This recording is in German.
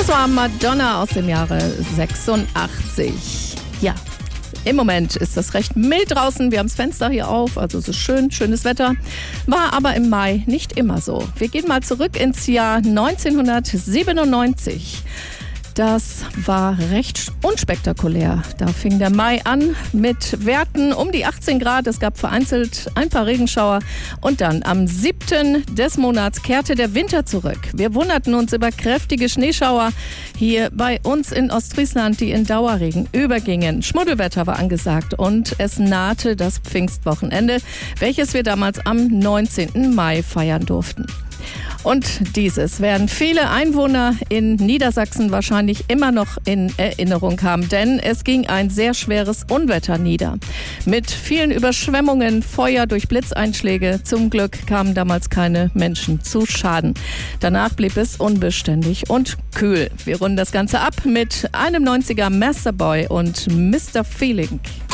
war Madonna aus dem Jahre 86. Ja, im Moment ist das recht mild draußen. Wir haben das Fenster hier auf, also es ist schönes Wetter. War aber im Mai nicht immer so. Wir gehen mal zurück ins Jahr 1997. Das war recht unspektakulär. Da fing der Mai an mit Werten um die 18 Grad. Es gab vereinzelt ein paar Regenschauer. Und dann am 7. des Monats kehrte der Winter zurück. Wir wunderten uns über kräftige Schneeschauer hier bei uns in Ostfriesland, die in Dauerregen übergingen. Schmuddelwetter war angesagt und es nahte das Pfingstwochenende, welches wir damals am 19. Mai feiern durften. Und dieses werden viele Einwohner in Niedersachsen wahrscheinlich immer noch in Erinnerung haben, denn es ging ein sehr schweres Unwetter nieder. Mit vielen Überschwemmungen, Feuer durch Blitzeinschläge. Zum Glück kamen damals keine Menschen zu Schaden. Danach blieb es unbeständig und kühl. Wir runden das Ganze ab mit einem 90er Masterboy und Mr. Feeling.